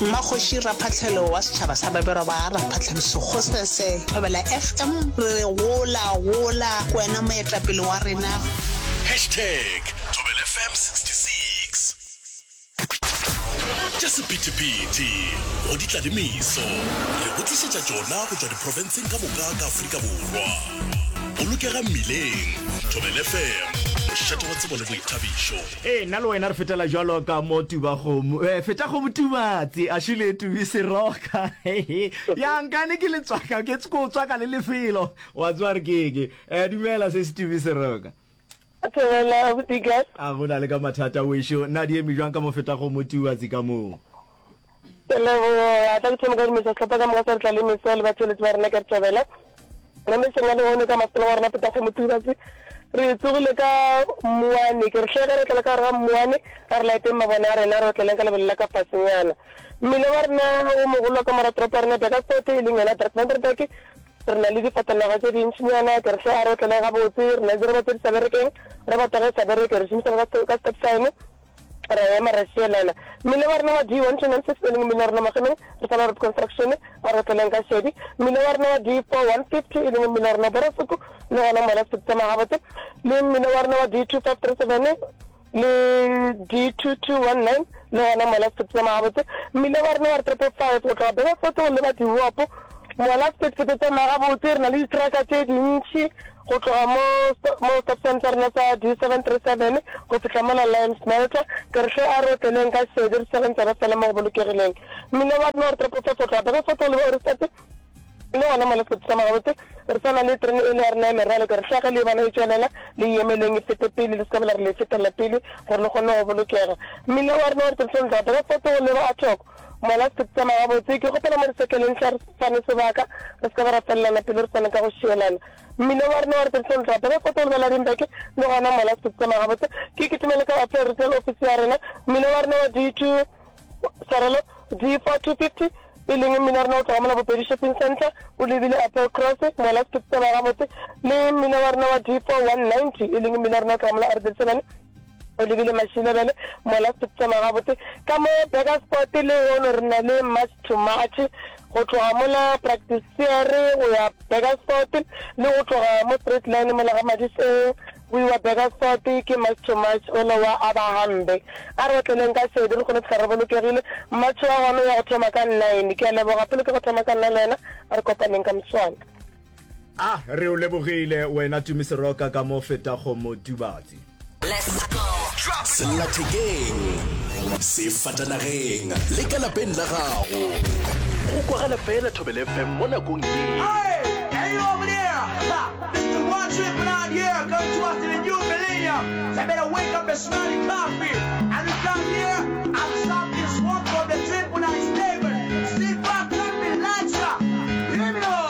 Mmakgoši Raphatlhelo wa setšhaba sa babero ba Raphatlhabišogo se Thobela FM re gola wena moetapele wa rena #Thobela FM 66 Just piti go di tla le miso le go tlisetsa tsona go tswa diprovinceng ka moka ka Afrika Borwa o lokela mmileng Thobela FM Shata wa tsebo le boithabišo nna le wena re fetela jalo ka mo tuba go feta go motubatsi a shile tu se roka ya nkane ke le tswaka ke tsko tswaka le lefelo wa tswa re keke dumela se Steve se roka Thobela butika a bona le ka mathata we sho nna di emi jwang ka mo feta go motubatsi ka mo Hello ata tsemo ka me tsapa ka mo sa tla le mesele ba tsele tswa rena ka Thobela re me se ngale hone ka masela wa rena peta go motubatsi re tsogile ka muane ke re tlhela re tla ka ra muane re la itema bona rena re tla ka lebella ka pasinyana mmele wa rena o mogolo ka mara tropa rena ka tsote ile ngena treatment re ke re na le difatela ga tse dintsinyana ke re tlhela re tla ga botse re na dire ba tse sa berekeng re ba tla sa bereke re simisa ka step sign ra ema re selana mmele wa rena wa D126 ile mmele wa rena magene re tla re construction re tla ka shedi mmele wa rena wa D4150 ile mmele wa rena barafuku le ona mala tsama gabote le mmele wa rena wa D2537 le D2219 le ona mala tsama gabote mmele wa rena wa 345 go ka bega foto le ba diwopo mola tsama gabote re na le traka tse dintsi go tloga mo stop center na sa D737 go fitla mo Lions Melter ke re hle a re tleneng ka shedi 7 tsara fela mo bolokegileng mmele wa rena wa 345 go ka bega foto le ba re tsate le ona mala tsama gabote re tsana le tren e le rena me rale ke re tlhaga le bana e tshelela le yemeleng e fete pele le skabela re le fetela pele gore le gone go bolokega mmele wa rena wa tsentse ga ba foto le ba atoko mala tsama gabote ke go tla mo sekeleng tla re tsane sebaka re ska ba ratellana pele re tsana ka go shielana mmele wa rena wa tsentse ga ba foto le la dimbeke le gona mala tsama gabote ke tumele ka apere retail office ya rena mmele wa rena wa D2 sarelo D4250 ileng mmele wa rena o tsamaya bo pedi shopping center o lebile Apple Cross mala tsama gabote le mmele wa rena wa D4190 ileng mmele wa rena o tsamaya R37 o lebile machine bele mala tsama gabote ka mo bega sport le ono re na le match to match go tloga mola practice re go ya bega sport le go tloga mo straight line mola ga madise we wa bega sport ke match to match ona wa abahambe a re tleleng ka sedi re gone tsara bolokegile match wa ona ya go thoma ka 9 ke le boga pele ke go thoma ka 9 lena re kopaneng ka mswana re o lebogile wena Tumise Roka ka mo feta go motubatsi Let's go Sella thekeng sefatanageng le ka lapeng la gago go kwagala fela Thobela FM mo nakong e Hey over there this is the one trip out here come to us in the new millennium so better wake up and smell the coffee and it's down here outside